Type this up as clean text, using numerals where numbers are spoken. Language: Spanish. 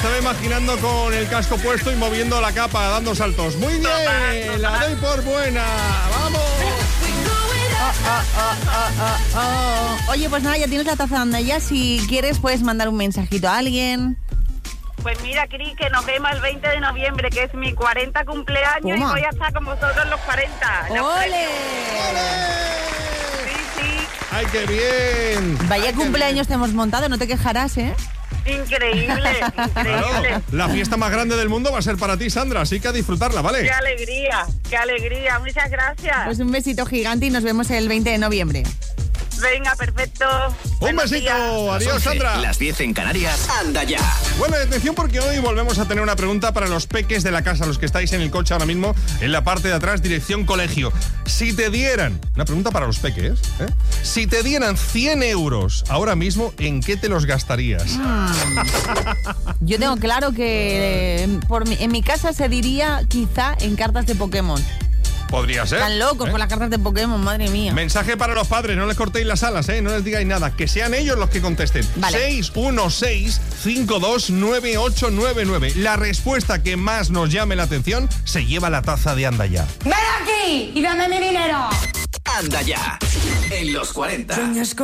estaba imaginando con el casco puesto y moviendo la capa, dando saltos. Muy bien, la doy por buena. ¡Vamos! Oye, pues nada, ya tienes la taza de Andaya. Si quieres, puedes mandar un mensajito a alguien. Pues mira, Cris, que nos vemos el 20 de noviembre, que es mi 40 cumpleaños. ¿Cómo? Y voy a estar con vosotros los 40. ¡Ole! Sí. ¡Ay, qué bien! Vaya Ay, qué cumpleaños te hemos montado, no te quejarás, ¿eh? Increíble. Claro, la fiesta más grande del mundo va a ser para ti, Sandra, así que a disfrutarla, ¿vale? Qué alegría. Muchas gracias. Pues un besito gigante y nos vemos el 20 de noviembre. Venga, perfecto. Un Buenos besito, días. adiós, Sandra. Las 10 en Canarias. Anda ya. Bueno, atención porque hoy volvemos a tener una pregunta para los peques de la casa, los que estáis en el coche ahora mismo, en la parte de atrás, dirección colegio. Si te dieran, una pregunta para los peques, ¿eh? Si te dieran 100 euros ahora mismo, ¿en qué te los gastarías? Yo tengo claro que en mi casa se diría quizá en cartas de Pokémon. Podría ser. Están locos con las cartas de Pokémon, madre mía. Mensaje para los padres, no les cortéis las alas, no les digáis nada, que sean ellos los que contesten. Vale. 616-529899. La respuesta que más nos llame la atención se lleva la taza de Andaya. ¡Ven aquí y dame mi dinero! Anda ya. En los 40.